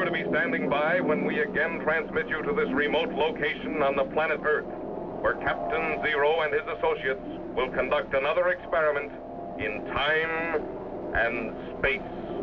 to be standing by when we again transmit you to this remote location on the planet Earth, where Captain Zero and his associates will conduct another experiment in time and space.